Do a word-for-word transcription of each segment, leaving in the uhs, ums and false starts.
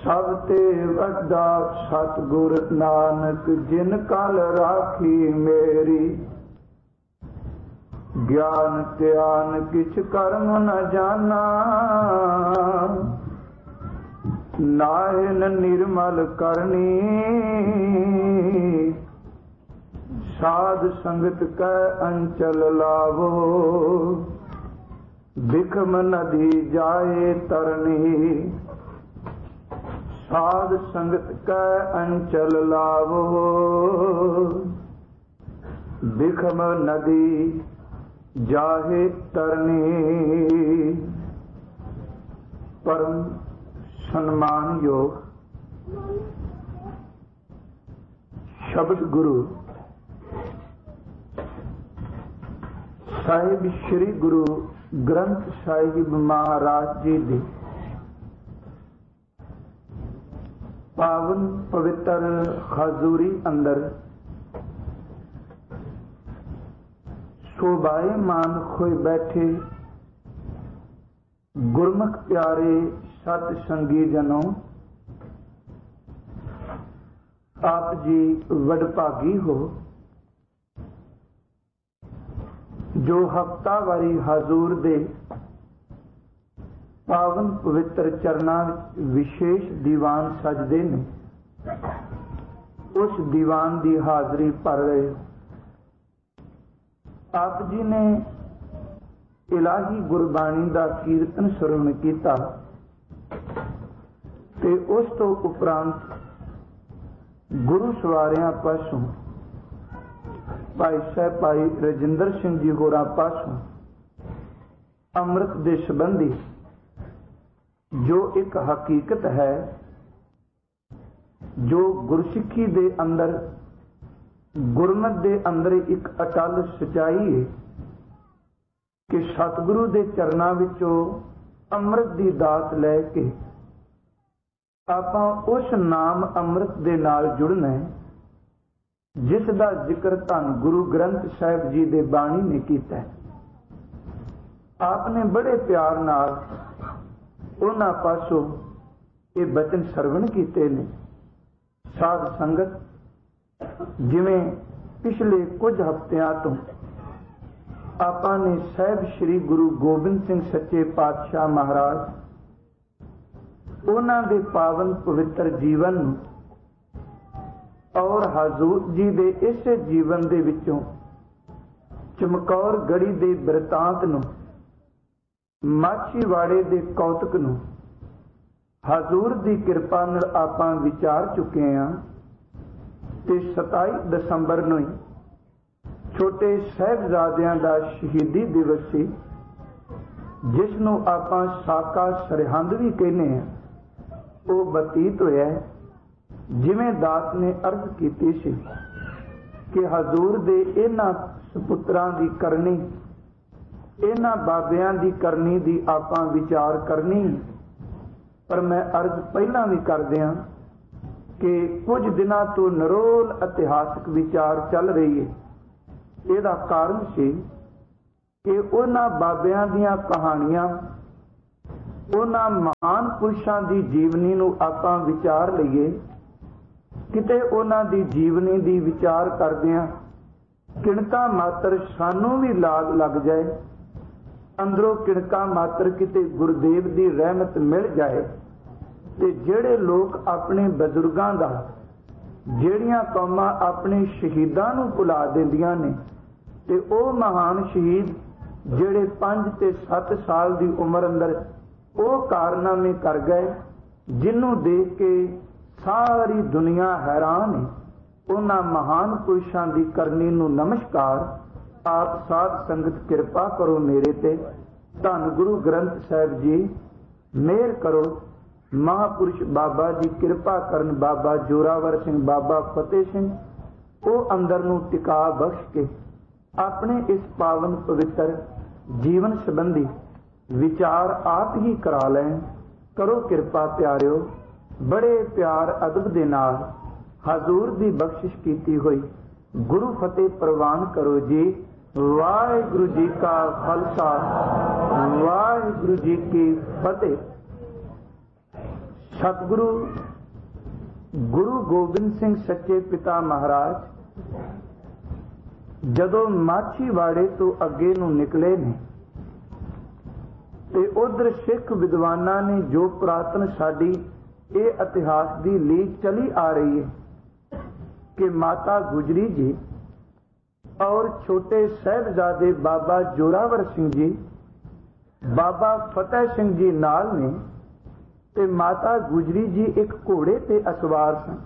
सब ते वड्डा सतगुर नानक जिन कल राखी मेरी। ज्ञान त्यान किछ कर्म न जाना, नाहिन निर्मल करनी। साध संगत कै अंचल लावो, बिखम नदी जाए तरनी। साध संगत कै अंचल लावो, बिखम नदी जाहे तरनी। परम सम्मान योग शब्द गुरु साहिब श्री गुरु ग्रंथ साहिब महाराज जी दी पावन पवित्र हजूरी अंदर शोभायमान होए बैठे गुरमुख प्यारे सत संगी जनों, आप जी वडभागी हो जो हफ्तावारी हजूर दे पावन पवित्र चरना विशेष दीवान सजदे ने। उस दीवान की हाजरी भर रहे हो। आप जी ने इलाही गुरबाणी का कीर्तन श्रवण किया ते उस तो उपरांत गुरु सवारियां पासों भाई साहब भाई रजिंदर सिंह जी होरां पासों अमृत दे संबंधी जो एक हकीकत है, जो गुरसिੱਖੀ दे अंदर गुरमत दे अंदर एक अटल सच्चाई है कि सतगुरु दे चरना विचों अमृत दी दात लैके आपां उस नाम अमृत दे नाल जुड़ना है जिस दा जिक्र धन गुरु ग्रंथ साहिब जी दे बाणी ने कीता है। आपने बड़े प्यार नाल उन्हां पासों ये बचन सरवण कीते ने। साध संगत जिवें पिछले कुछ हफ्तियां तो आपां ने साहिब श्री गुरु गोबिंद सिंह सच्चे पातशाह महाराज उन्हां दे पावन पवित्र जीवन और हजूर जी दे इस जीवन दे विचों चमकौर गढ़ी दे बिरतांत नूं, माछीवाड़े दे कौतक नूं हजूर दी किरपा नाल आपां विचार चुके हां ते सताई दसंबर नूं छोटे साहिबजादियां दा शहीदी दिवस सी जिस नूं आपां साका सरहंद भी कहने हां। वो बतीत होया जिवें दास ने अर्ज कीती सी कि हजूर दे इन्हां सपुत्रां दी करनी, इन्हां बाबियां दी करनी दी आपां विचार करनी। पर मैं अर्ज पहलां भी कर दियां कि कुछ दिनों तो निरोल इतिहासक विचार चल रही है। इसदा कारण सी कि उन्हां बाबियां दीयां कहानियां, उन्हां महान पुरुषां दी जीवनी नूं आपां विचार लईए। किते उन्हां दी जीवनी दी विचार करदियां किणका मात्र सानू भी लाग लग जाए, अंदरों किणका मात्र किते गुरुदेव दी रहमत मिल जाए ते जेड़े लोग अपने बजुर्गां दा, जेड़ियां कौमां अपने शहीदां नूं भुला दिंदियां ने ते ओह महान शहीद जेड़े पांच ते सत्त साल दी उम्र अंदर ओह कारनामे कर गए जिन्हों देख के सारी दुनिया हैरान है। उन्हां महान पुरुषां दी करनी नूं नमस्कार। आप साध संगत किरपा करो मेरे ते। धन गुरु ग्रंथ साहिब जी मेहर करो। महापुरुष बाबा जी कृपा करन। बाबा जोरावर सिंह, बाबा फतेह सिंह वो अंदर नूं टिका बख्श के अपने इस पावन पवित्र जीवन संबंधी विचार आप ही करा लें। करो कृपा प्यारिओ। बड़े प्यार अदब दे नाल हजूर दी बख्शिश कीती हुई गुरु फतेह प्रवान करो जी। वाहिगुरु जी का खालसा, वाहिगुरु जी की फतेह। सतगुरु गुरु गोबिंद सिंह सच्चे पिता महाराज जदों माछीवाड़े तो अगे नूं निकले ने ते उधर सिख विद्वानां ने जो पुरातन साडी ये इतिहास की लीक चली आ रही है कि माता गुजरी जी और छोटे साहिबजादे बाबा जोरावर सिंह जी बाबा फतेह सिंह जी नाल ने ते माता गुजरी जी एक घोड़े ते असवार सन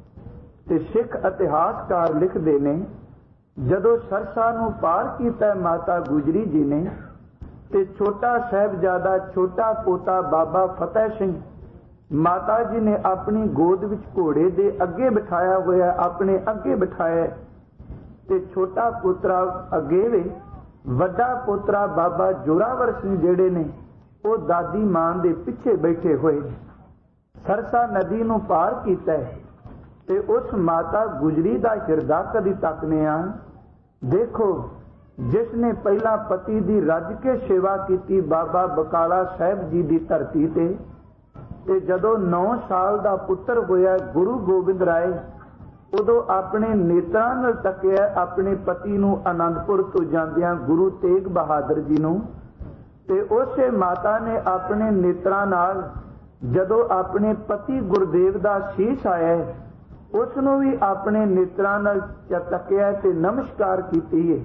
ते सिख इतिहासकार लिखते ने जदों सरसा नूं पार कीता माता गुजरी जी ने ते छोटा साहिबजादा छोटा पोता बाबा फतेह सिंह माता जी ने अपनी गोद विच घोड़े दे अगे बिठाया होया अपने अगे बिठाया ते छोटा पुत्रा अगे वे वड्डा पुत्रा बाबा जोरावर सिंह जेड़े ने वो दादी मां दे पिछे बैठे हुए सरसा नदी नूं पार कीता ते उस माता गुजरी दा हिरदा कदी तकने आ देखो जिसने पहला पति दी रज के सेवा की बाबा बकाला साहब जी दी धरती ते ते जदों नौ साल दा पुत्र होया गुरु गोबिंद राय उदों अपने नेत्रां नाल तकिया अपने पति नूं आनंदपुर तो जांदियां गुरु तेग बहादुर जी नूं ते उसे माता ने अपने नेत्रां नाल जदों अपने पति गुरदेव दा शीश आया उस नूं भी अपने नेत्रां नाल तकिया ते नमस्कार कीती है।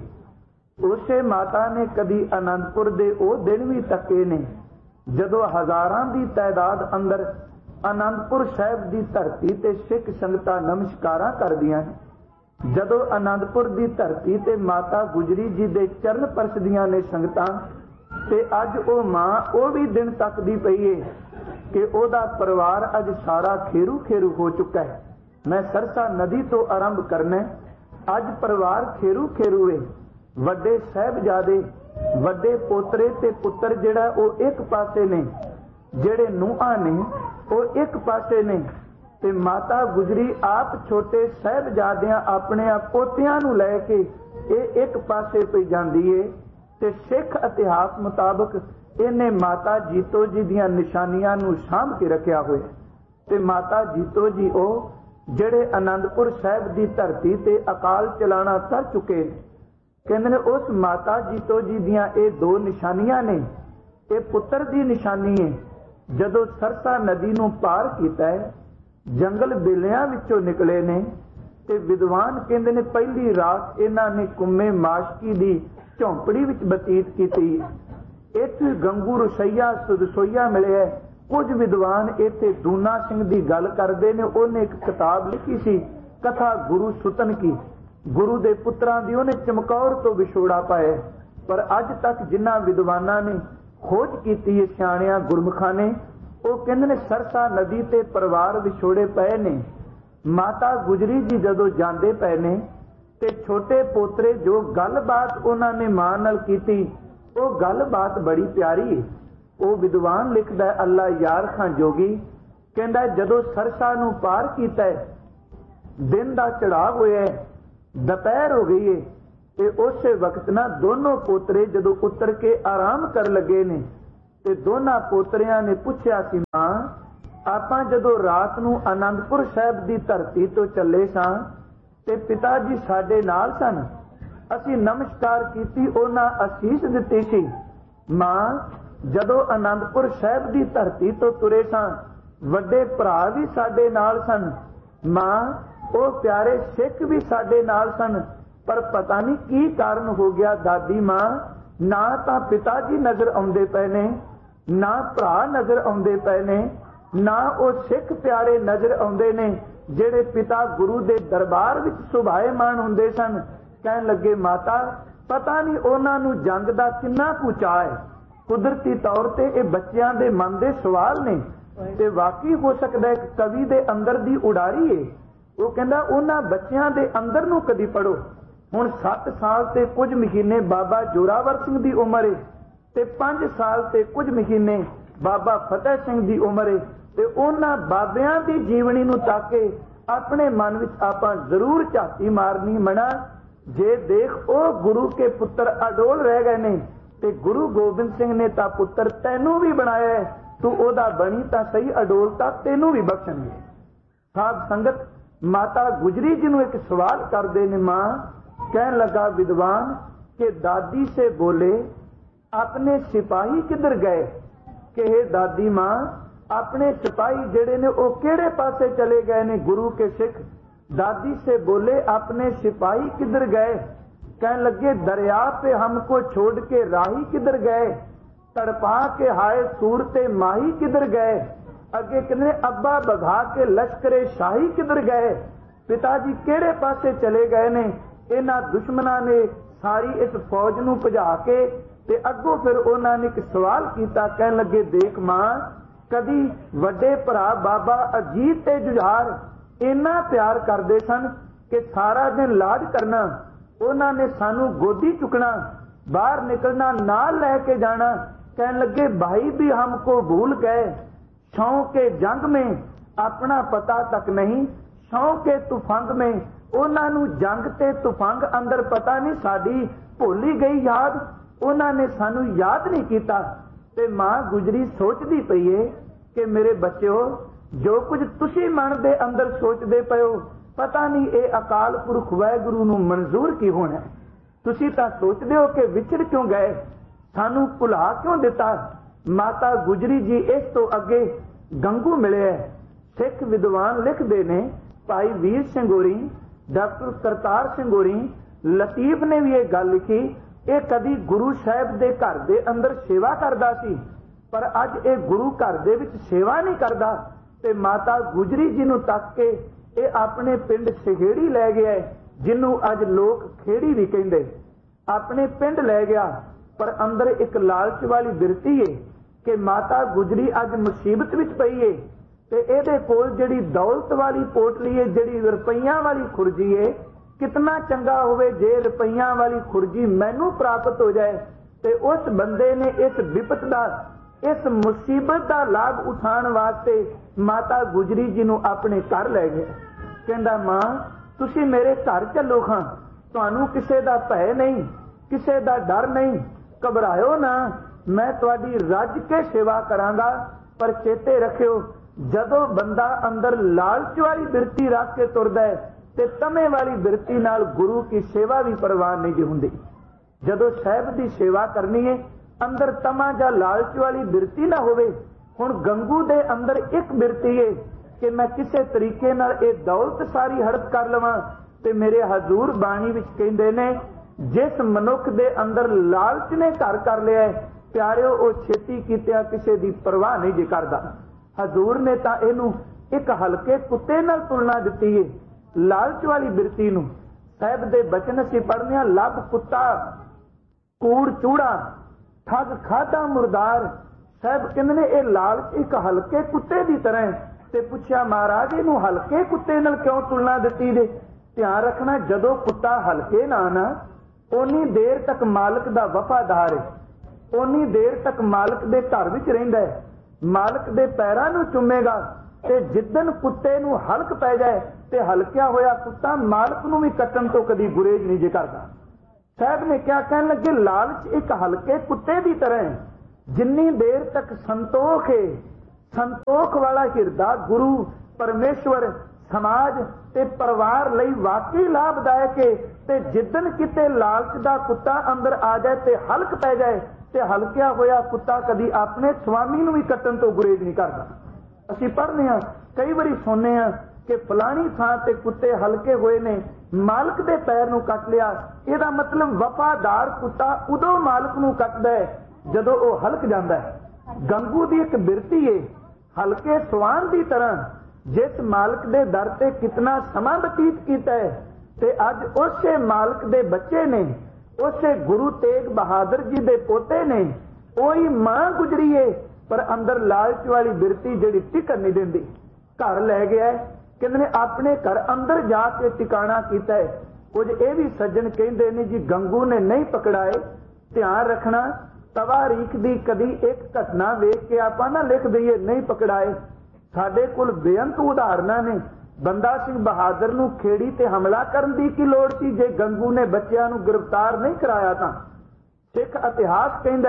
उसे माता ने कदी आनंदपुर दे ओ दिन भी तके ने जदों हजारां दी तादाद अंदर आनंदपुर साहिब दी धरती ते सिख संगतां नमस्कारां करदियां ने जदों आनंदपुर दी धरती ते माता गुजरी जी दे चरण परसदियां ने संगतां ते अज ओ मां ओ भी दिन तकदी पई है कि ओदा परिवार अज सारा खेरू खेरू हो चुका है। मैं सरसा नदी तो आरंभ करना अज परिवार खेरू खेरू है वड्डे साहिबजादे वड्डे पोतरे ते पुत्र जिहड़ा वो एक पासे ने जिहड़े नूहां ने वो एक पासे ने ते माता गुजरी आप छोटे साहिबजादियां अपने पोतियां नूं लैके ये एक पासे पे जांदी है ते सिख इतिहास मुताबक इन्हें माता जीतो जी दियां निशानियां नूं साਂਭ के रखिया होया ते माता जीतो जी ओ जिहड़े आनंदपुर साहिब दी धरती ते अकाल चलाना कर चुके कहते ने उस माता जीतो जी दियां ये दो निशानियां ने ये पुत्र दी निशानी है जदों सरसा नदी नूं पार कीता है जंगल बेलियां विचों निकले ने ते विद्वान कहते ने पहली रात इन्हां ने कुम्मे माशकी दी झोंपड़ी विच बतीत कीती इत्थे गंगू रसोईया सुदसोईया मिले कुछ विद्वान इत्थे दूना सिंह दी गल करदे ने उन्हें एक किताब लिखी सी कथा गुरु सुतन की गुरु दे पुत्रां दी उन्हें चमकौर तो विछोड़ा पाया पर अज तक जिन्हां विद्वानां ने खोज कीती है सियाणियां गुरमुखां ने वो कहंदे ने सरसा नदी ते परिवार विछोड़े पए ने माता गुजरी जी जदों जांदे पए ने ते छोटे पोतरे जो गलबात उन्हां ने मां नाल कीती वो गलबात बड़ी प्यारी है। वो विद्वान लिखदा अल्लाह यार खां जोगी कहंदा जदों सरसा नूं पार कीता दिन दा चढ़ाव होया दोपहर हो गई है ते उस वक्त ना दोनों पोतरे जदों उतर के आराम कर लगे ने ते दोनों पोतरियां ने पूछया सी मां आपां जदों रात नूं आनंदपुर साहिब दी धरती तो चले सां ते पिता जी साडे नाल सन असीं नमस्कार कीती उन्हां असीस दित्ती सी मां जदों आनंदपुर साहिब दी धरती तो तुरे सां वड्डे भरा भी साडे नाल सन मां ओ प्यारे सिख भी साडे नाल सन पर पता नहीं की कारण हो गया दादी मां ना तां पिता जी नजर आउंदे पए ने ना भरा नजर आउंदे पए ने ना ओ सिख प्यारे नजर आउंदे ने जिहड़े पिता गुरु दे दरबार विच सुभाएमान हुंदे सन। कहण लगे माता पता नहीं उन्हां नूं जंग दा किन्ना कुछ चाह है कुदरती तौर ते ये बच्चियां दे मन दे सवाल ने ते वाकई हो सकदा है कवि दे अंदर दी उड़ारी है वो कहंदा उन्हां बच्चियां दे अंदर नूं कदी पढ़ो हुण सत्त साल ते कुछ महीने बाबा जोरावर सिंह दी उम्र है ते पांच साल ते कुछ महीने बाबा फतेह सिंह दी उम्र है ते उन्हां बाबियां दी जीवनी नूं ताके अपने मन विच आपां जरूर झाती मारनी मना जे देख ओ गुरु के पुत्र अडोल रह गए ने ते गुरु गोबिंद सिंह ने ता पुत्र तैनू भी बनाया है तू ओदा बनी तां सही अडोलता तेनू भी बख्शणगे। साध संगत माता गुजरी जी नूं एक सवाल करदे ने मां, कहन लगा विद्वान कि दादी से बोले अपने सिपाही किधर गए? कि हे दादी मां अपने सिपाही जेड़े ने ओ केड़े पासे चले गए ने गुरु के सिख? दादी से बोले अपने सिपाही किधर गए? कहने लगे दरिया पे हमको छोड़ के राही किधर गए? तड़पा के हाय सूरते माही किधर गए? अगे कहने अब्बा बघा के लश्करे शाही किधर गए? पिताजी केड़े पासे चले गए ने? इन्हां दुश्मनां ने सारी इस फौज नूं भजा के ते अगों फिर उन्हां ने एक सवाल कीता। कहन लगे देख मां, कदी वड्डे भरा बाबा अजीत ते जुझार इन्ना प्यार करदे सन कि सारा दिन लाड करना, उन्हां ने सानू गोदी चुकना, बाहर निकलना, नाल लेके जाना। कहन लगे भाई भी हमको भूल गए, छांव के जंग में अपना पता तक नहीं, छांव के तुफंग में उन्हां नू जंग ते तुफंग अंदर पता नहीं, साडी भुली गई याद, उन्हां ने सानू याद नहीं कीता। ते मां गुजरी सोचदी पई है कि मेरे बच्चों जो कुछ तुसी मन दे अंदर सोचदे पए हो पता नहीं ये अकाल पुरख वाहिगुरू नू मंजूर की होना है। तुसी तां सोचदे हो कि विछड़ क्यों गए, सानू भुला क्यों दिता। माता गुजरी जी इस तो अगे गंगू मिले। सिख विद्वान लिखते ने, भाई वीर सिंह होरी, डॉक्टर करतार सिंह होरी, लतीफ ने भी यह गल लिखी, ये कदी गुरु साहब दे घर दे अंदर सेवा करदा सी, पर अज ये गुरु घर दे विच सेवा नहीं करदा। ते माता गुजरी जी नूं तक के ये अपने पिंड सहेड़ी लै गया, जिन्हों अज लोग खेड़ी भी कहंदे, अपने पिंड लै गया। पर अंदर एक लालच वाली बिरती है कि माता गुजरी अज मुसीबत विच पई है ते इहदे कोल जिहड़ी दौलत वाली पोटली है, जिहड़ी रुपईयां वाली खुरजी है, कितना चंगा होवे जे रुपईयां वाली खुरजी मैनू प्राप्त हो जाए। ते उस बंदे ने इस विपत दा, इस मुसीबत का लाभ उठाने वास्ते माता गुजरी जी नूं अपने घर लै गए। कहंदा मां तुसी मेरे घर चलो खां, तुहानू किसे दा भय नहीं, किसे दा डर नहीं, घबराओ ना, मैं तुहाडी रज के सेवा करांगा। पर चेते रखियो जदों बंदा अंदर लालच वाली बिरती रख के तुरदा है ते तमे वाली बिरती नाल गुरु की सेवा भी परवान नहीं जी हुंदी। जदों साहिब दी सेवा करनी है अंदर तमा जा लालच वाली बिरती ना होवे। हुण गंगू दे अंदर एक बिरती है कि मैं किसे तरीके नाल ये दौलत सारी हड़प कर लवां। ते मेरे हजूर बाणी विच कहंदे ने, जिस मनुख दे अंदर लालच ने घर कर लिया है प्यारिओ, वो छेती कीतिया किसे दी परवाह नहीं जी करदा। हजूर ने तां इहनूं एक हल्के कुत्ते नाल तुलना दित्ती है, लालच वाली बिरती नूं। साहिब दे बचन असीं पढ़ने, लब कुत्ता कूड़ चूड़ा ठग खाधा मुरदार। साहिब कहंदे ने ये लालच एक हल्के कुत्ते की तरह। ते पुछया महाराज इहनूं हल्के कुत्ते नाल क्यों तुलना दित्ती जे? ध्यान रखना, जदों कुत्ता हल्के ना ना ओनी देर तक मालक दा वफादार है, ओनी देर तक मालक दे घर विच रहिंदा है, मालक दे पैरां नूं चुमेगा। ते जिद्दन कुत्ते नूं हल्क पै जाए ते हल्किया होया कुत्ता मालक नूं भी कट्टण तो कदी गुरेज नहीं जे करदा। साहब ने क्या कहन लगे, लालच एक हल्के कुत्ते की तरह है, जिन्नी देर तक संतोख है, संतोख वाला हिरदा गुरु परमेश्वर समाज ते परिवार लई वाकई लाभदायक है। ते जिद्दन किते लालच दा कुत्ता अंदर आ जाए ते हल्क पै जाए ते हल्किया होया कुत्ता कदी अपने स्वामी नूं भी कट्टण तो गुरेज नहीं करदा। असीं पढ़ने आ, कई बारी सुनने आ कि फलानी थां ते कुत्ते हल्के होए ने, मालक दे पैर नूं कट लिया। इहदा मतलब वफादार कुत्ता उदों मालक नूं कटदा है जदों वो हल्क जांदा है। गंगू दी एक बिरती है, हल्के सवान की तरह, जिस मालक दे दर ते कितना समा बतीत कीता है ते अज उसे मालक दे बच्चे ने, उसे गुरु तेग बहादुर जी दे पोते ने, ओही मां गुजरी है। पर अंदर लालच वाली बिरती जिहड़ी टिकण नहीं देंदी, घर लै गया है। कहंदे ने अपने घर अंदर जाके टिकाणा कीता है। कुछ ये भी सज्जन कहंदे ने जी गंगू ने नहीं पकड़ाए। ध्यान रखना, तवारीख दी कदी एक घटना वेख के आपां ना लिख दईए नहीं पकड़ाए। साडे कोल बेअंत उदाहरणां ने। बंदा सिंह बहादुर नूं खेड़ी ते हमला करन दी की लोड़ सी जे गंगू ने बच्चिआं नूं गिरफ्तार नहीं कराया तां। सिख इतिहास कहंदा है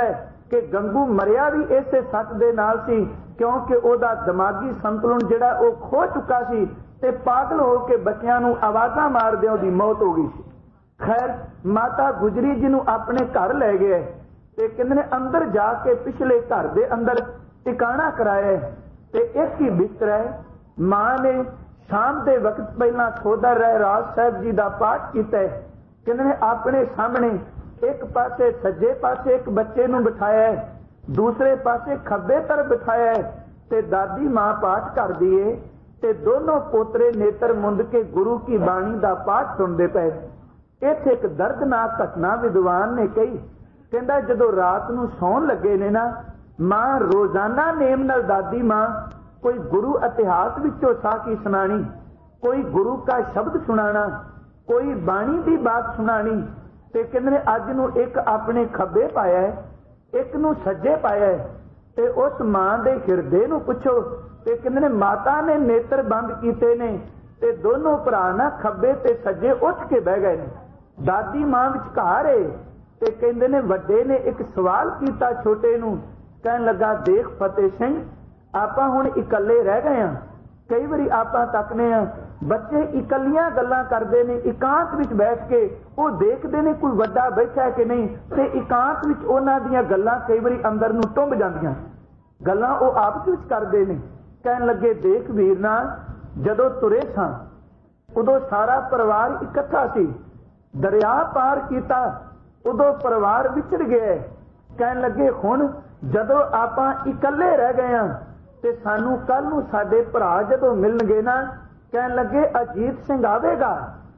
कि गंगू मरिया भी इसे सच दे नाल सी, क्योंकि ओदा दिमागी संतुलन जिहड़ा वो खो चुका सी ते पागल हो के बच्चों नूं आवाज़ां मारदे ओदी मौत हो गई सी। खैर माता गुजरी जी नूं अपने घर लै गए ते कहंदे ने अंदर जाके पिछले घर दे अंदर टिकाणा कराया ते एक ही बिस्तर है। मां ने शाम के वक्त पहला सोदा रहराज साहब जी का पाठ किया। कहंदे ने अपने सामने एक पासे सज्जे पासे एक बच्चे नूं बिठाया है, दूसरे पासे खब्बे तरफ बिठाया है ते दादी मां पाठ कर दी है ते दोनों पोतरे नेत्र मुंद के गुरु की बाणी का पाठ सुनते पे। इत्थे एक दर्दनाक घटना विद्वान ने कही, कहंदा जदों रात नूं सौण लगे ने ना, मां रोजाना नेम नाल दादी मां कोई गुरु इतिहास विचों साखी सुनानी, कोई गुरु का शब्द सुनाना, कोई बाणी की बात सुनानी। ते कहंदे ने अज नूं एक अपने खब्बे पाया है, एक नूं सज्जे पाया है ते उस मां दे हिरदे नूं पुछो ते कहंदे ने माता ने नेत्र बंद कीते ने ते दोनों भरा ना खब्बे ते सज्जे उठ के बह गए ने। दादी मां विचकार है ते कहंदे ने वड्डे ने एक सवाल कीता छोटे नूं, कहन लगा देख फतेह सिंह, आपां हुण इकल्ले रह गए हां। कई वारी आपां तकने आ बच्चे इकल्लियां गल्लां करदे ने, इकांत विच बैठ के वो देखदे ने कोई वड्डा बैठा है कि नहीं, ते इकांत विच उन्हां दीयां गल्लां कई वारी अंदर नूं टुंब जांदियां, गल्लां वो आपस विच करदे ने। कहन लगे देख वीर ना, जदों तुरे सां उदों सारा परिवार इकट्ठा सी, दरिया पार कीता उदों परिवार विछड़ गया। कहन लगे हुण जदों आपां इकल्ले रह गए हां ते सानू कल नूं साडे भरा जदों मिलणगे ना, कहन लगे अजीत सिंह आवेगा,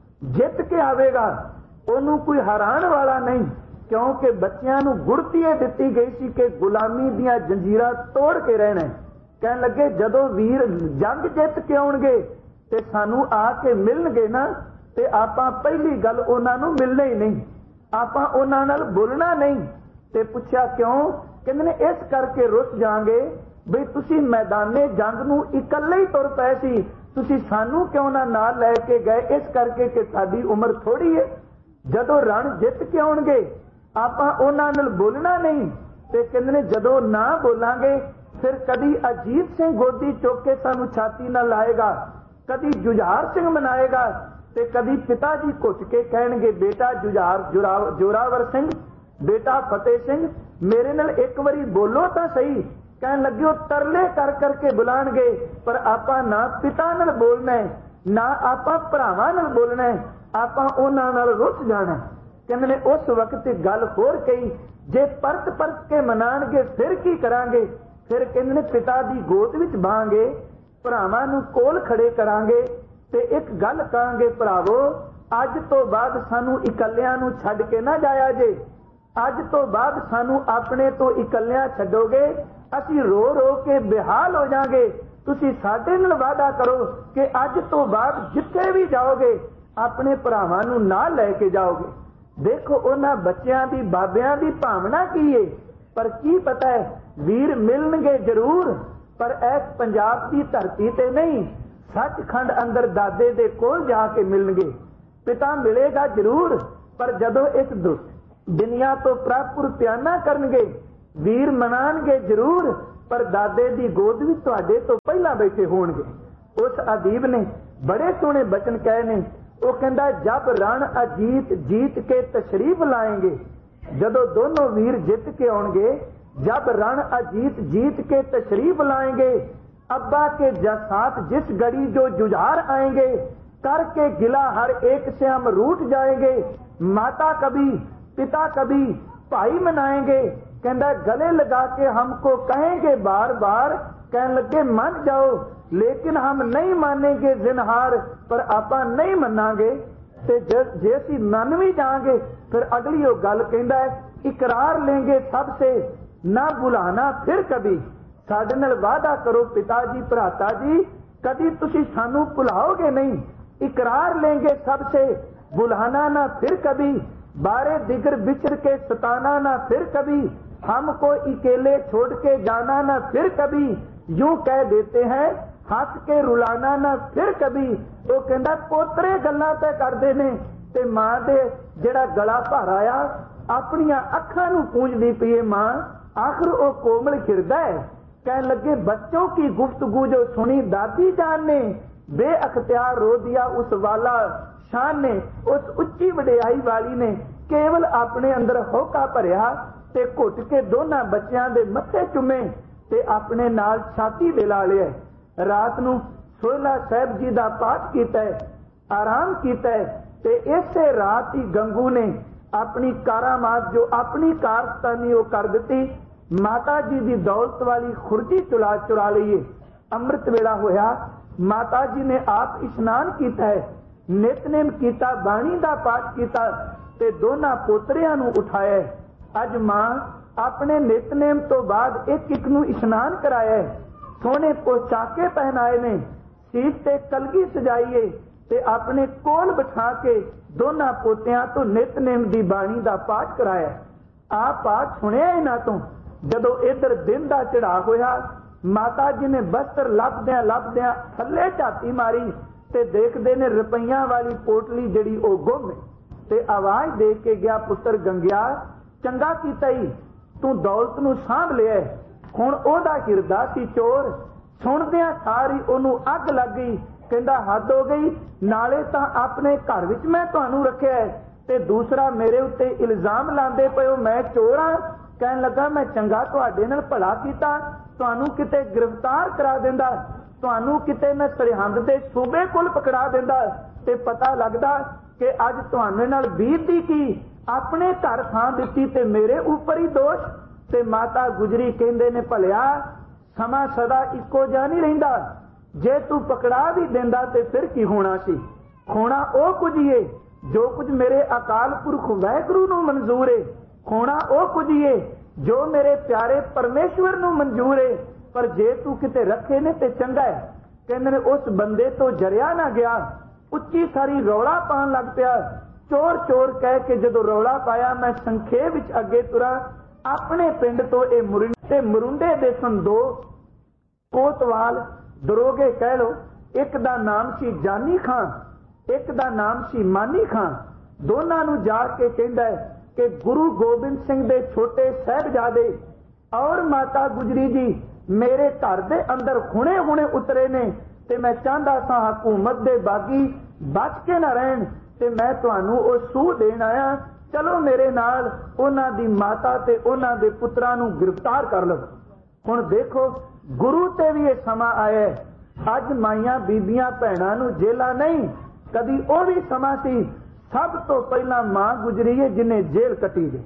जित के आवेगा, ओनू कोई हराण वाला नहीं, क्योंकि बच्चियां नूं गुड़ती दिती गई सी कि गुलामी दीयां जंजीरां तोड़ के रहना। कहन लगे जदों वीर जंग जित के आउणगे ते सानू आके मिलणगे ना, ते आपां पहली गल उन्हां नूं मिलना ही नहीं, आपां उन्हां नाल बोलना नहीं। ते पुछया क्यों? कहंदे ने इस करके रुस जांगे बई तुसी मैदाने जंग नूं इकल्ले ही तुर पए सी, तुसी सानू क्यों ना नाल लै के गए, इस करके कि साडी उम्र थोड़ी है। जदों रण जित के आउणगे आपां उन्हां नाल बोलना नहीं। ते कहंदे ने जदों ना बोलांगे फिर कदी अजीत सिंह गोदी चुक के सानू छाती नाल लाएगा, कदी जुझार सिंह मनाएगा ते कदी पिता जी घुट के कहणगे बेटा जुझार जुराव जोरावर सिंह, बेटा फतेह सिंह मेरे नाल एक बारी बोलो तां सही। कहन लगे वो तरले कर करके बुलाणगे, पर आपां ना पिता नाल बोलना है, ना आपां भरावां नाल बोलना है, आपां उन्हां नाल रुस जाना। कहंदे ने उस वक्त गल होर कही, जे परत परत के मनाणगे फिर की करांगे? फिर कहंदे ने पिता दी गोद विच बाहांगे, भरावां नूं कोल खड़े करांगे ते एक गल कहांगे, भरावो अज तो बाद सानू इकल्लियां नूं छड्ड के ना जाया जे, अज तो बाद सानू अपने तो इकल्लियां छड्डोगे, असी रो रो के बेहाल हो जाएंगे। तुसी साडे नाल वादा करो कि अज तो बाद जिथे भी जाओगे अपने भरावां नूं नाल लैके जाओगे। देखो उन्हां बच्चियां दी बाबियां दी भावना की है, पर की पता है वीर मिलणगे जरूर, पर इस पंजाब की धरती ते नहीं, सचखंड अंदर दादे दे कोल जाके मिलणगे। पिता मिलेगा जरूर, पर जदों इस दुनिया तो प्रापुर प्याना करनगे, वीर मनाणगे जरूर, पर दादे दी गोद विच तुहाडे तो पहला बैठे होणगे। उस अदीब ने बड़े सोहणे बचन कहे ने, वो कहंदा जब रण अजीत जीत के तशरीफ लाएंगे, जदों दोनों वीर जित के आउणगे, जब रण अजीत जीत के तशरीफ लाएंगे, अब्बा के साथ जिस घड़ी जो जुझार आएंगे, करके गिला हर एक से हम रूठ जाएंगे, माता कभी पिता कभी भाई मनाएंगे। कहंदा गले लगा के हमको कहेंगे बार बार, कहने लगे मान जाओ, लेकिन हम नहीं मानेंगे जिनहार, पर आपां नहीं मनांगे। ते जे असीं मन भी जाएंगे फिर अगली वो गल कहंदा है, इकरार लेंगे सबसे ना बुलाना फिर कभी, साडे नाल वादा करो पिता जी भराता जी, कभी तुसी सानू भुलाओगे नहीं, इकरार लेंगे सबसे बुलाना ना फिर कभी, बारे दिगर बिछड़ के सताना ना फिर कभी, हमको अकेले छोड़ के जाना ना फिर कभी, यूं कह देते हैं हंस के रुलाना ना फिर कभी। वो कहंदा पोतरे गल्लां ते करदे ने ते मां दे जेड़ा गला भर आया अपनियां अखां नूं पूंजदी पई है, मां आखिर वो कोमल हृदय कह लगे बच्चों की गुफ्तगू जो सुनी दादी जान ने, बेअख्तियार रो दिया उस वाला शान ने। उस उच्ची वडियाई वाली ने केवल अपने अंदर होका भरिया ते घुट के दोनों बच्चों के मत्थे चुमे ते अपने नाल छाती दे ला लिया। रात नूं सोहला साहब जी का पाठ किया, आराम किया ते इसे रात ही गंगू ने अपनी कारामात जो अपनी कारस्तानी वो कर दी। माता जी की दौलत वाली खुरजी चुरा चुरा लीए। अमृत वेला होया, माता जी ने आप इशनान किया है, नितनेम किया, बाणी का पाठ किया ते दोनों पोतरियां नूं उठाया। अज मां अपने नितनेम तो बाद एक एक नूं इशनान कराया, सोने पोशाके पहनाए ने, सीट ते कलगी सजाईए ते अपने कोल बिठा के दोनों पोतियां तो नितनेम की बाणी का पाठ कराया। आ पाठ सुनिया इन्हां तो जदों इधर दिन का चढ़ा होया, माता जी ने बस्तर लभद्या लभद्या थले झाती मारी ते देखते ने रुपईया वाली पोटली जड़ी ओ गुम ते आवाज दे के गया, पुत्र गंगिया चंगा कीता ही, तू दौलत नूं सांभ लिया, हुण ओहदा हिरदा सी चोर। सुणदियां सारी ओनू अग लग गई, कहंदा हद हो गई, नाले तां अपने घर विच मैं तुहानू रखिया है ते दूसरा मेरे उत्ते इल्जाम लांदे पए मैं चोर हां। कहन लगा मैं चंगा तुहाडे नाल भला कीता, तुहानू किते गिरफ्तार करा दिंदा, तुहानू किते मैं सरहंद दे सूबे कोल पकड़ा दिंदा ते पता लगदा कि अज तुहाडे नाल बीतदी की अपने घर थां दित्ती ते मेरे उपर ही दोष। ते माता गुजरी कहंदे ने भलिया समा सदा इक्को जिहा नहीं रहिंदा, जे तू पकड़ा भी दिंदा ते फिर की होना सी। खोना ओ कुछ ही है जो कुछ मेरे अकाल पुरख वाहिगुरू नूं मंजूर है, खोना ओ कुछ ही है जो मेरे प्यारे परमेश्वर नूं मंजूर है, पर जे तू किते रखे ने ते चंगा है। कहंदे ने उस बंदे तो जरिया ना गया, उच्ची सारी रौला पान लग पिया, चोर चोर कह के जदों रौला पाया मैं संखेप विच अगे तुरा। अपने पिंड तो ये मुरिंडे मुरुंडे दे सन दो कोतवाल दरोगे कह लो, एक दा नाम सी जानी खां, एक दा नाम सी मानी खां। दोनों नूं जाके कहंदा है कि गुरु गोबिंद सिंह दे छोटे साहिबजादे और माता गुजरी जी मेरे घर दे अंदर हुणे हुणे उतरे ने ते मैं चाहता सा हुकूमत दे बागी बच के ना रहन ते मैं तुहानू ओ सूह देण आया, चलो मेरे नाल उन्हां दी माता ते उन्हां दे पुत्रां नूं गिरफ्तार कर लो। हुण देखो गुरु ते भी ये समा आया, अज माइयां बीबियां भैणां नूं जेला नहीं, कदी ओ भी समा सी सब तो पहला मां गुजरी है जिन्हें जेल कटी है,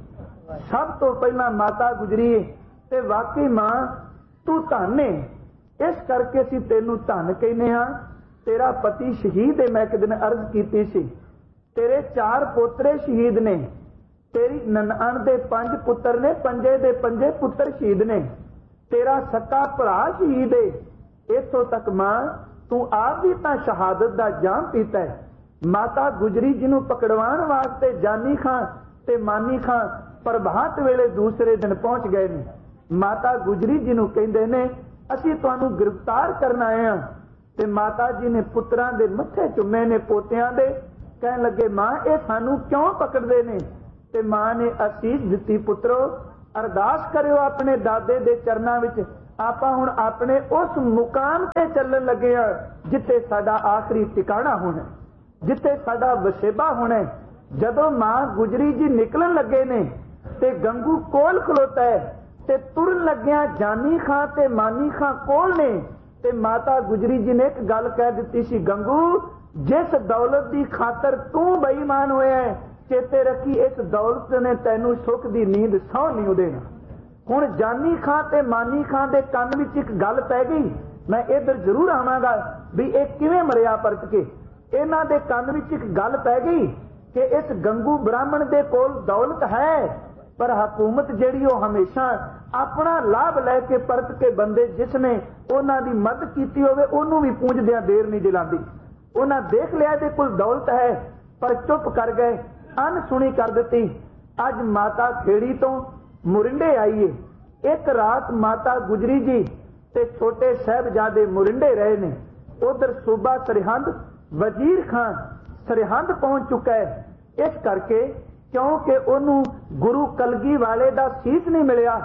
सब तो पहला माता गुजरी है ते वाकई मां तू धन है, इस करके असीं तेनू धन कहने हाँ। तेरा पति शहीद है, मैं एक दिन अर्ज की सी, तेरे चार पोतरे शहीद ने, तेरी ननाण दे पंज पुत्र ने, पंजे दे पंजे पुत्र शहीद ने, तेरा सक्का भरा शहीद है। इथों तक मां तू आप भी तां शहादत दा जाम पीता है। माता गुजरी जिन्हों पकड़वाण वास्ते जानी खां ते मानी खां प्रभात वेले दूसरे दिन पहुंच गए ने। माता गुजरी जिन्हों कहंदे ने असीं तुहानू गिरफ्तार करना आए हां ते माता जी ने पुत्रां दे मत्थे चुमे ने पोतियां दे, कहन लगे मां ये सानू क्यों पकड़दे ने? ते मां ने असीस दित्ती, पुत्रो अरदास करियो अपने दादे दे चरनां विच, आपां हुण अपने उस मुकाम ते चलण लगे हां जिथे साडा आखिरी ठिकाना होना, जिथे साडा वसेबा होना। जदों मां गुजरी जी निकलन लगे ने ते गंगू कोल खलोता है ते तुरन लग्या जानी खां ते मानी खां कोल ने ते माता गुजरी जी ने एक गल कह दी सी, गंगू जिस दौलत की खातर तू बेईमान होया है चेते रखी इस दौलत ने तैनू सुख की नींद सौ नहीं देना। हुण जानी खां ते मानी खां दे कंन विच एक गल पै गई, मैं इधर जरूर आवांगा भी एक किवें मरिया परत के। इन्हां दे कंन विच एक गल पै गई कि इस गंगू ब्राह्मण दे कोल दौलत है, पर हुकूमत जिहड़ी ओ हमेशा अपना लाभ लैके परत के बंदे जिसने उन्हां दी मदद कीती होवे ओनू भी पूंजदियां देर नहीं जलांदी। उन्हां देख लिया दे कोल दौलत है पर चुप कर गए, अनसुनी कर दी। अज माता खेड़ी तो मुरिंडे आई है, एक रात माता गुजरी जी ते छोटे साहिबजादे मुरिंडे रहे ने। उधर सूबा सरहंद वजीर खां सरहंद पहुंच चुका है, इस करके क्योंकि उन्होंने गुरु कलगी वाले दा सीस नहीं मिलिया,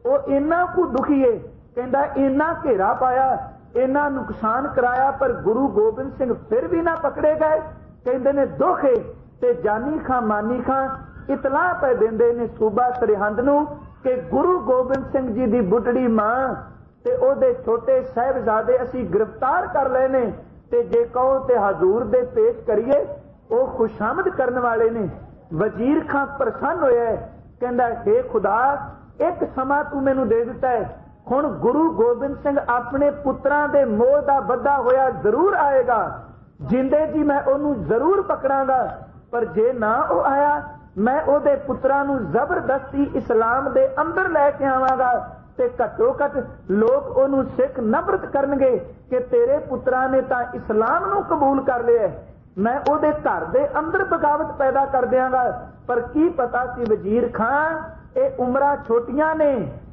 वो इन्ना को दुखीए, कहता इन्ना घेरा पाया, इन्ना नुकसान कराया, पर गुरु गोबिंद सिंह फिर भी ना पकड़े गए। कहते ने दुख है ते जानी खां मानी खां इतलाह पै देंदे ने सूबा सरहिंद नूं कि गुरु गोबिंद सिंह जी दी बुढ़ड़ी मां ते ओदे छोटे साहिबजादे असी गिरफ्तार कर लए ने, ते जे कहो ते हजूर दे पेश करिए, वो खुशामद करने वाले ने। वजीर खां प्रसन्न होया, कहंदा हे खुदा एक समा तू मैनू दे दिता है, हुण गुरु गोबिंद सिंह अपने पुत्रां दे मोह दा बद्धा होया जरूर आएगा, जिंदे जी मैं ओनू जरूर पकड़ांगा, पर जे ना ओ आया मैं ओदे पुत्रां नू जबरदस्ती इस्लाम दे अंदर लैके आवांगा, ते घट्टो घट लोग ओनू सिख नफरत करनगे कि तेरे पुत्रां ने तां इस्लाम नू कबूल कर लिया, मैं ओदे घर दे अंदर बगावत पैदा कर दियांगा। पर की पता सी वजीर खां ये उमरां छोटियां ने,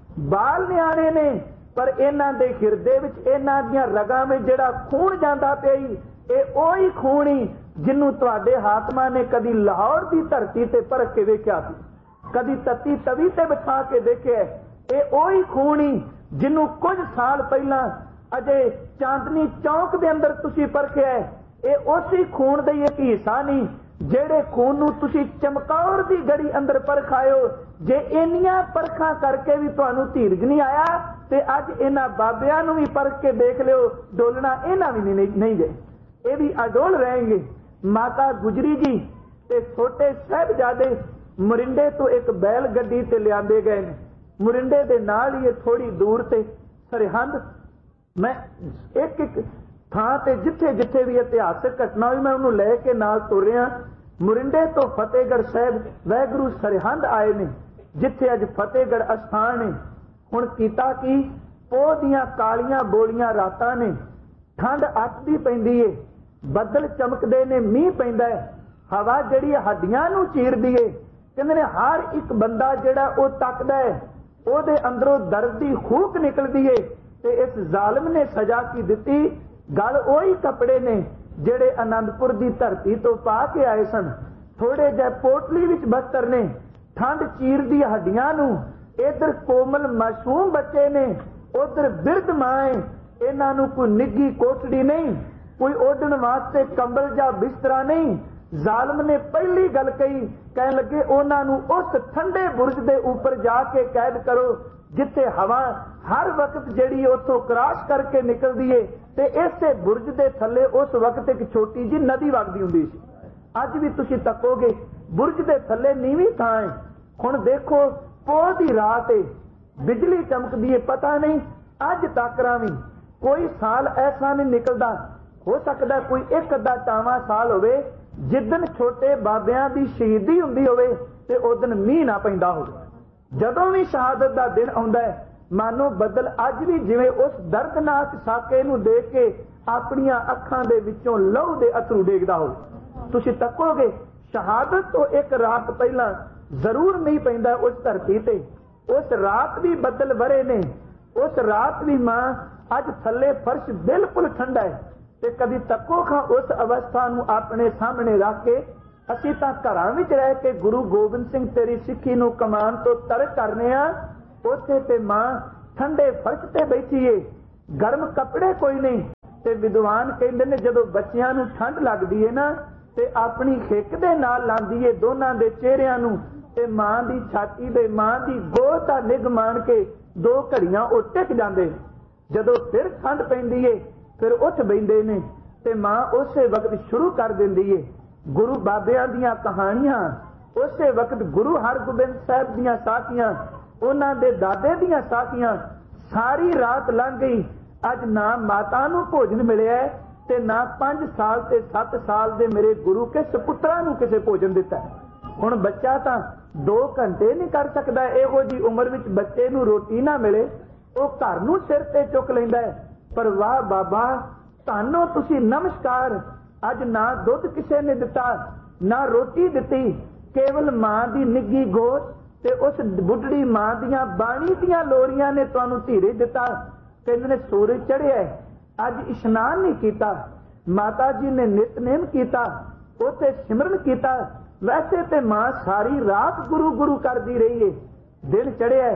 बाल न्याणे ने, पर इन्हां दे हिरदे विच इन्हां दीयां रगां में जिहड़ा खून जांदा पिया ये ओही खून ही जिन्नू तुहाडे हाकमां ने कदी लाहौर दी धरती ते परख के वेख्या सी, कदी तत्ती तवी ते बिठा के देखिया, ये ओही खून ही जिन्नू कुछ साल पहला अजे चांदनी चौक दे अंदर तुसी परखिया है, ये उसी खून दा एक हिस्सा नहीं जेड़े खून नू तुसी चमकौर दी गड़ी अंदर परखायो। जे इन्नियां परखां करके भी तुहानू धीरज नहीं आया ते अज इन्हां बाबियां नू भी परख के देख लियो, डोलना इन्हां भी नहीं नहीं गए, ये भी अडोल रहेंगे। माता गुजरी जी ते छोटे साहिबजादे मोरिंडे तो एक बैल गड्डी ते लियांदे गए ने, मोरिंडे दे नाल ही थोड़ी दूर ते सरहिंद, मैं एक एक थां ते जिथे जिथे भी इतिहासक घटना हुई मैं उन्होंने लैके नाल तुर रहा। मोरिंडे तो फतेहगढ़ साहब वाहगुरू सरहिंद आए ने, जिथे अज फतेहगढ़ अस्थान है। हुण कीता की पोह दियां कालियां बोलियां रातां ने, ठंड अटदी पैंदी है, बदल चमकदे ने, मींह पैंदा है, हवा जिहड़ी हड्डियां नूं चीरदी है। कहंदे ने हर एक बंदा जिहड़ा वो तकदा है ओहदे अंदरों दर्द दी खूक निकलदी है, ते इस जालिम ने सजा की दिती। गल ओही कपड़े ने जिहड़े आनंदपुर दी धरती तो पा के आए सन, थोड़े जे पोटली विच बस्तर ने, ठंड चीरदी हड्डियां नूं। इधर कोमल मासूम बच्चे ने, उधर बिरध मां, इन्हां नूं कोई निੱघी कोठड़ी नहीं, कोई ओढ़ण वास्ते कंबल जा बिस्तरा नहीं। जालिम ने पहली गल कही, कह लगे उन्हां नूं उस ठंडे बुरज दे ऊपर जाके कैद करो जिथे हवा हर वक्त जिहड़ी उथों क्रॉस करके निकलदी है, ते इसे बुरज दे थल्ले उस वक्त एक छोटी जी नदी वगदी हुंदी सी। अज भी तुसीं तकोगे बुरज दे थल्ले नीवी थां है। हुण देखो पोह दी रात है, बिजली चमकदी है, पता नहीं अज तकरा भी कोई साल ऐसा नहीं निकलदा, हो सकदा कोई एक अद्धा टावां साल होवे जिदन छोटे बाबियां दी शहीदी हुंदी होवे ते उदन मींह ना पैंदा होवे। जदों भी शहादत दा दिन आउंदा है, मानो बदल अज भी जिवें उस दर्दनाक साके नूं देख के अपनियां अखां दे विचों लहू दे अथरू डेगदा होवे। तुसीं तकोगे शहादत तो एक रात पहला जरूर मींह पैंदा उस धरती ते, उस रात भी बदल वरे ने, उस रात भी मां अज थल्ले फर्श बिल्कुल ठंडा है। ते कदी तको खां उस अवस्था नूं अपने सामने रख के असीं तां घरां विच रह के गुरु गोबिंद सिंह तेरी सिੱਖੀ नूं कमान तो तरक करने आ, उत्थे ते मां ठंडे फर्श ते बैठी है, गर्म कपड़े कोई नहीं। ते विद्वान कहंदे ने जदों बच्चियां नूं ठंड लगदी है ना, ते अपनी खिक दे नाल लांदी है दोनां दे चेहरिਆਂ नूं, ते मां दी छाती दे मां दी गोद दा निग मान के दो घड़ियां ओ टिक जांदे। जदों फिर ठंड पैंदी है फिर उठ बैठे ने, ते मां उसे वक्त शुरू कर दिंदी है गुरु बाबियां दियां कहानियां। उसे वक्त गुरु हरगोबिंद साहब दियां साखियां, उन्हां दे दादे दियां साखियां। सारी रात लंघ गई, अज ना माता नूं भोजन मिलिया ते ना पांच साल ते सत्त साल दे मेरे गुरु के सपुत्रा नूं किसे भोजन दिता। हुण बच्चा तां दो घंटे नहीं कर सकदा, इहो जी उम्र विच बच्चे नूं रोटी ना मिले वो घर नूं सिर ते चुक लैंदा है। पर वाह बाबा तानो तुसी नमस्कार, अज ना दुध किसे ने दिता ना रोटी दिती, केवल मां दी निੱघी गोद ते उस बुढ़ड़ी मां दियां बाणी दियां लोरियां ने तुहानू धीरज दिता। कहंदे ने सूरज चढ़िया अज इशनान नहीं कीता, माता जी ने नितनेम कीता, उते सिमरन कीता। वैसे ते मां सारी रात गुरु गुरु करदी रही है, दिन चढ़िया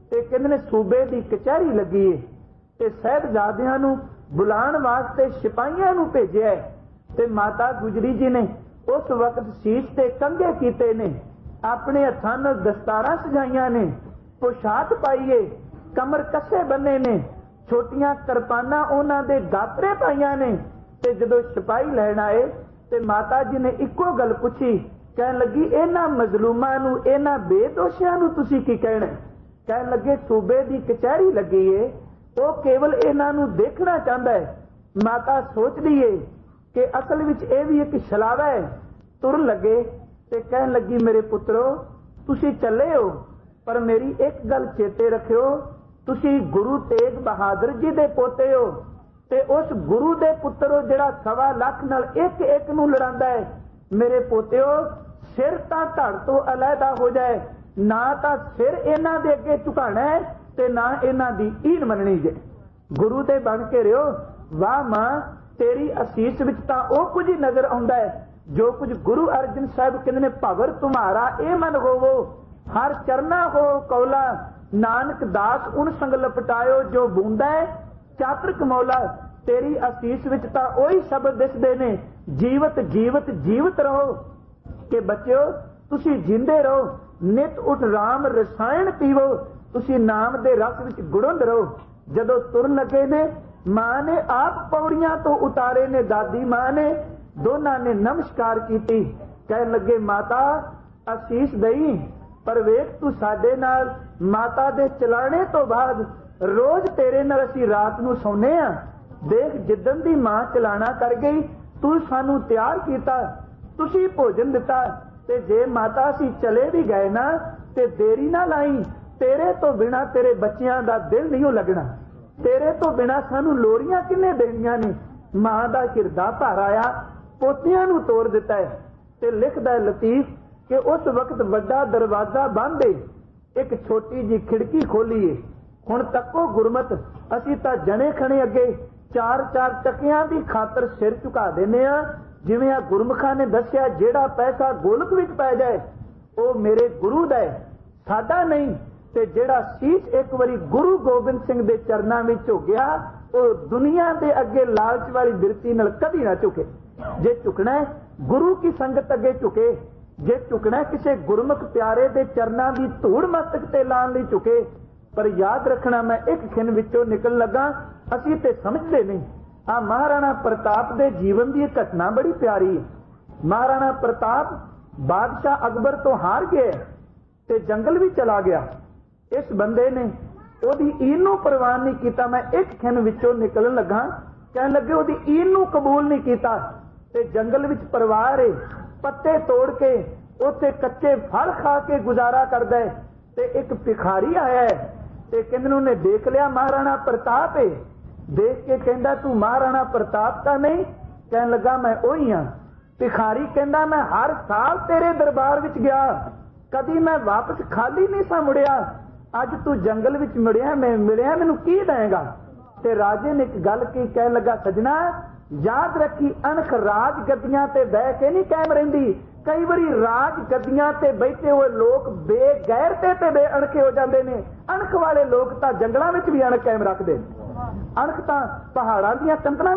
ਤੇ ਕਹਿੰਦੇ ਨੇ ਸੂਬੇ ਦੀ ਕਚਹਿਰੀ ਲੱਗੀ ਏ ਤੇ ਸਾਹਿਬਜ਼ਾਦਿਆਂ ਨੂੰ ਬੁਲਾਉਣ ਵਾਸਤੇ ਸਿਪਾਹੀਆਂ ਨੂੰ ਭੇਜਿਆ ਤੇ ਮਾਤਾ ਗੁਜਰੀ ਜੀ ਨੇ ਉਸ ਵਕਤ ਸੀਸ ਤੇ ਕੰਘੇ ਕੀਤੇ ਨੇ, ਆਪਣੇ ਹੱਥਾਂ ਨਾਲ ਦਸਤਾਰਾਂ ਸਜਾਈਆਂ ਨੇ, ਪੋਸ਼ਾਕ ਪਾਈਏ, ਕਮਰ ਕੱਸੇ ਬੰਨੇ ਨੇ, ਛੋਟੀਆਂ ਕਿਰਪਾਨਾਂ ਉਹਨਾਂ ਦੇ ਗਾਤਰੇ ਪਾਈਆਂ ਨੇ। ਤੇ ਜਦੋਂ ਸਿਪਾਹੀ ਲੈਣ ਆਏ ਤੇ ਮਾਤਾ ਜੀ ਨੇ ਇੱਕੋ ਗੱਲ ਪੁੱਛੀ, ਕਹਿਣ ਲੱਗੀ ਇਹਨਾਂ ਮਜ਼ਲੂਮਾਂ ਨੂੰ, ਇਹਨਾਂ ਬੇਦੋਸ਼ੀਆਂ ਨੂੰ ਤੁਸੀਂ ਕੀ ਕਹਿਣਾ? ਕਹਿਣ ਲੱਗੇ ਸੂਬੇ ਦੀ ਕਚਹਿਰੀ ਲੱਗੀ ਏ, ਉਹ ਕੇਵਲ ਇਹਨਾਂ ਨੂੰ ਦੇਖਣਾ ਚਾਹੁੰਦਾ ਹੈ। ਮਾਤਾ ਸੋਚਦੀ ਏ ਕਿ ਅਸਲ ਵਿੱਚ ਇਹ ਵੀ ਇੱਕ ਛਲਾਵਾ ਹੈ। ਤੁਰਨ ਲੱਗੇ ਤੇ ਕਹਿਣ ਲੱਗੀ ਮੇਰੇ ਪੁੱਤਰੋ ਤੁਸੀਂ ਚੱਲੇ ਹੋ, ਪਰ ਮੇਰੀ ਇੱਕ ਗੱਲ ਚੇਤੇ ਰੱਖਿਓ, ਤੁਸੀਂ ਗੁਰੂ ਤੇਗ ਬਹਾਦਰ ਜੀ ਦੇ ਪੋਤੇ ਹੋ ਤੇ ਉਸ ਗੁਰੂ ਦੇ ਪੁੱਤਰੋ ਜਿਹੜਾ ਸਵਾ ਲੱਖ ਨਾਲ ਇੱਕ ਇੱਕ ਨੂੰ ਲੜਾਉਂਦਾ ਹੈ। ਮੇਰੇ ਪੋਤਿਓ ਸਿਰ ਤਾਂ ਧੜ ਤੋਂ ਅਲੱਗਾ ਹੋ ਜਾਏ, ਨਾ ਤਾਂ ਸਿਰ ਇਹਨਾਂ ਦੇ ਅੱਗੇ ਝੁਕਾਣਾ ਹੈ ਤੇ ਨਾ ਇਹਨਾਂ ਦੀ ਈਨ ਮੰਨਣੀ ਜੇ। ਗੁਰੂ ਦੇ ਬਣ ਕੇ ਰਿਓ। ਵਾਹ ਮਾਂ ਤੇਰੀ ਅਸੀਸ ਵਿੱਚ ਤਾਂ ਉਹ ਕੁਝ ਹੀ ਨਜ਼ਰ ਆਉਂਦਾ ਹੈ ਜੋ ਕੁਝ ਗੁਰੂ ਅਰਜਨ ਸਾਹਿਬ ਕਹਿੰਦੇ ਨੇ, ਭਵਰ ਤੁਮਾਰਾ ਇਹ ਮਨ ਹੋਵੋ ਹਰ ਚਰਨਾ ਹੋ ਕੌਲਾ, ਨਾਨਕ ਦਾਸ ਉਨ ਸੰਗ ਲਪਟਾਇਓ ਜੋ ਬੂੰਦਾ ਹੈ ਚਾਤਰਕ ਮੌਲਾ। ਤੇਰੀ ਅਸੀਸ ਵਿੱਚ ਤਾਂ ਉਹੀ ਸ਼ਬਦ ਦਿਸਦੇ ਨੇ, ਜੀਵਤ ਜੀਵਤ ਜੀਵਤ ਰਹੋ। ਕਿ ਬੱਚਿਓ ਤੁਸੀਂ ਜਿੰਦੇ ਰਹੋ, ਨਿਤ ਉਠ ਰਾਮ ਰਸਾਇਣ ਪੀਵੋ, ਤੁਸੀਂ ਨਾਮ ਦੇ ਰਸ ਵਿੱਚ ਗੁੜੁੰਦ ਰਹੋ। ਜਦੋਂ ਤੁਰਨ ਲੱਗੇ ਨੇ ਮਾਂ ਨੇ ਆਪ ਪੌੜੀਆਂ ਤੋਂ ਉਤਾਰੇ ਨੇ, ਦਾਦੀ ਮਾਂ ਨੇ, ਦੋਨਾਂ ਨੇ ਨਮਸਕਾਰ ਕੀਤੀ। ਕਹਿਣ ਲੱਗੇ ਮਾਤਾ ਅਸੀਸ ਦਈ, ਪਰ ਵੇਖ ਤੂੰ ਸਾਡੇ ਨਾਲ ਮਾਤਾ ਦੇ ਚਲਾਣੇ ਤੋਂ ਬਾਅਦ ਰੋਜ਼ ਤੇਰੇ ਨਾਲ ਅਸੀਂ ਰਾਤ ਨੂੰ ਸੌਂਦੇ ਆ। ਦੇਖ ਜਿੱਦਣ ਦੀ ਮਾਂ ਚਲਾਣਾ ਕਰ ਗਈ ਤੂੰ ਸਾਨੂੰ ਤਿਆਰ ਕੀਤਾ, ਤੁਸੀਂ ਭੋਜਨ ਦਿੱਤਾ, ਤੇ ਜੇ ਮਾਤਾ ਅਸੀਂ ਚਲੇ ਵੀ ਗਏ ਨਾ ਤੇ ਦੇਰੀ ਨਾ ਲਾਈ, ਤੇਰੇ ਤੋਂ ਬਿਨਾ ਤੇਰੇ ਬੱਚਿਆਂ ਦਾ ਦਿਲ ਨਹੀਂ ਲੱਗਣਾ, ਤੇਰੇ ਤੋਂ ਬਿਨਾ ਸਾਨੂੰ ਲੋਰੀਆਂ ਕਿੰਨੇ ਦੇਣੀਆਂ ਨੇ। ਮਾਂ ਦਾ ਹਿਰਦਾ ਭਰ ਆਇਆ, ਪੋਤਿਆਂ ਨੂੰ ਤੋੜ ਦਿੱਤਾ ਹੈ। ਤੇ ਲਿਖਦਾ ਹੈ ਲਤੀਫ ਕਿ ਉਸ ਵਕਤ ਵੱਡਾ ਦਰਵਾਜ਼ਾ ਬੰਦ ਏ, ਇੱਕ ਛੋਟੀ ਜੀ ਖਿੜਕੀ ਖੋਲੀ ਏ। ਹੁਣ ਤੱਕੋ ਗੁਰਮਤ, ਅਸੀਂ ਤਾਂ ਜਣੇ ਖਣੇ ਅੱਗੇ ਚਾਰ ਚਾਰ ਟਕਿਆਂ ਦੀ ਖਾਤਰ ਸਿਰ ਝੁਕਾ ਦਿੰਦੇ ਆ। ਜਿਵੇਂ ਆ ਗੁਰਮੁਖਾਂ ਨੇ ਦੱਸਿਆ ਜਿਹੜਾ ਪੈਸਾ ਗੋਲਕ ਵਿੱਚ ਪੈ ਜਾਏ ਉਹ ਮੇਰੇ ਗੁਰੂ ਦਾ ਹੈ, ਸਾਡਾ ਨਹੀਂ। ਤੇ ਜਿਹੜਾ ਸੀਸ ਇੱਕ ਵਾਰੀ ਗੁਰੂ ਗੋਬਿੰਦ ਸਿੰਘ ਦੇ ਚਰਨਾਂ ਵਿੱਚ ਝੁਕਿਆ ਉਹ ਦੁਨੀਆ ਦੇ ਅੱਗੇ ਲਾਲਚ ਵਾਲੀ ਬਿਰਤੀ ਨਾਲ ਕਦੀ ਨਾ ਝੁਕੇ। ਜੇ ਝੁਕਣਾ ਹੈ ਗੁਰੂ ਕੀ ਸੰਗਤ ਅੱਗੇ ਝੁਕੇ, ਜੇ ਝੁਕਣਾ ਕਿਸੇ ਗੁਰਮੁਖ ਪਿਆਰੇ ਦੇ ਚਰਨਾਂ ਦੀ ਧੂੜ ਮਸਤਕ ਤੇ ਲਾਉਣ ਲਈ ਝੁਕੇ। ਪਰ ਯਾਦ ਰੱਖਣਾ ਮੈਂ ਇੱਕ ਖਿੰਨ ਵਿੱਚੋਂ ਨਿਕਲ ਲੱਗਾ, ਅਸੀਂ ਤੇ ਸਮਝਦੇ ਨਹੀਂ। ਆ ਮਹਾਰਾਣਾ ਪ੍ਰਤਾਪ ਦੇ ਜੀਵਨ ਦੀ ਘਟਨਾ ਬੜੀ ਪਿਆਰੀ ਹੈ। ਮਹਾਰਾਣਾ ਪ੍ਰਤਾਪ ਬਾਦਸ਼ਾਹ ਅਕਬਰ ਤੋਂ ਹਾਰ ਗਿਆ ਤੇ ਜੰਗਲ ਵੀ ਚਲਾ ਗਿਆ। ਇਸ ਬੰਦੇ ਨੇ ਉਹਦੀ ਈਨ ਨੂੰ ਪ੍ਰਵਾਨ ਨਹੀਂ ਕੀਤਾ। ਮੈਂ ਇੱਕ ਖਿੰਨ ਵਿੱਚੋਂ ਨਿਕਲਣ ਲੱਗਾ, ਕਹਿਣ ਲੱਗੇ ਉਹਦੀ ਈਨ ਨੂੰ ਕਬੂਲ ਨਹੀਂ ਕੀਤਾ ਤੇ ਜੰਗਲ ਵਿੱਚ ਪਰਿਵਾਰ ਏ, ਪੱਤੇ ਤੋੜ ਕੇ ਉੱਥੇ ਕੱਚੇ ਫਲ ਖਾ ਕੇ ਗੁਜ਼ਾਰਾ ਕਰਦਾ ਹੈ। ਤੇ ਇੱਕ ਭਿਖਾਰੀ ਆਇਆ ਹੈ ਤੇ ਕਹਿੰਦੇ ਉਹਨੇ ਦੇਖ ਲਿਆ ਮਹਾਰਾਣਾ ਪ੍ਰਤਾਪ ਏ, ਦੇਖ ਕੇ ਕਹਿੰਦਾ ਤੂੰ ਮਹਾਰਾਣਾ ਪ੍ਰਤਾਪ ਤਾਂ ਨਹੀਂ? ਕਹਿਣ ਲੱਗਾ ਮੈਂ ਉਹੀ ਹਾਂ। ਭਿਖਾਰੀ ਕਹਿੰਦਾ ਮੈਂ ਹਰ ਸਾਲ ਤੇਰੇ ਦਰਬਾਰ ਵਿੱਚ ਗਿਆ, ਕਦੀ ਮੈਂ ਵਾਪਸ ਖਾਲੀ ਨਹੀਂ ਸਾ ਮੁੜਿਆ, ਅੱਜ ਤੂੰ ਜੰਗਲ ਵਿੱਚ ਮੁੜਿਆ, ਮੈਂ ਮਿਲਿਆ, ਮੈਨੂੰ ਕੀ ਦੇਵੇਂਗਾ? ਤੇ ਰਾਜੇ ਨੇ ਇੱਕ ਗੱਲ ਕੀ, ਕਹਿਣ ਲੱਗਾ ਸਜਣਾ ਯਾਦ ਰੱਖੀ ਅਣਖ ਰਾਜ ਗੱਦੀਆਂ ਤੇ ਬਹਿ ਕੇ ਨਹੀਂ ਕਾਇਮ ਰਹਿੰਦੀ। ਕਈ ਵਾਰੀ ਰਾਜ ਗੱਦੀਆਂ ਤੇ ਬੈਠੇ ਹੋਏ ਲੋਕ ਬੇਗੈਰਤੇ ਤੇ ਬੇਅਣਖੇ ਹੋ ਜਾਂਦੇ ਨੇ। ਅਣਖ ਵਾਲੇ ਲੋਕ ਤਾਂ ਜੰਗਲਾਂ ਵਿੱਚ ਵੀ ਅਣਖ ਕਾਇਮ ਰੱਖਦੇ ਨੇ। ਅਣਖ ਤਾਂ ਪਹਾੜਾਂ ਦੀਆਂ ਕੰਧਾਂ